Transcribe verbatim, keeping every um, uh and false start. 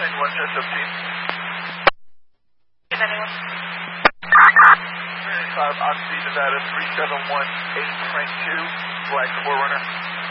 ninety-one, chest up team. ninety-one. five, Oxy, Nevada, three seven one eight, crank two, flag Forerunner.